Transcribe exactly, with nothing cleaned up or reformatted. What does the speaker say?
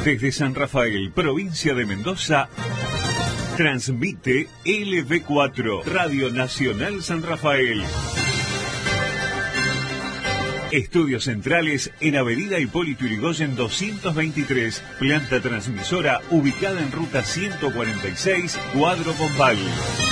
Desde San Rafael, provincia de Mendoza, transmite L B cuatro, Radio Nacional San Rafael. Estudios centrales en Avenida Hipólito Yrigoyen doscientos veintitrés, planta transmisora ubicada en ruta ciento cuarenta y seis, Cuadro Bombal.